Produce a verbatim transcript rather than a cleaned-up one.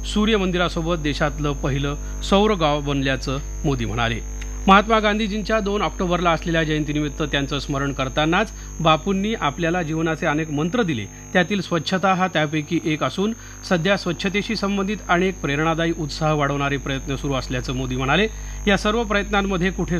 सूर्य मंदिरासोबत देशातलं पहिलं सौर गाव बनल्याचं मोदी म्हणाले. महात्मा गांधीजींच्या दोन ऑक्टोबरला असलेल्या जयंतीनिमित्त त्यांचं स्मरण करतानाच बापूंनी आपल्याला जीवनाचे अनेक मंत्र दिले. त्यातील स्वच्छता हा त्यापैकी एक असून सध्या स्वच्छतेशी संबंधित अनेक प्रेरणादायी उत्साह वाढवणारे प्रयत्न सुरू असल्याचं मोदी म्हणाले. या सर्व प्रयत्नांमध्ये कुठे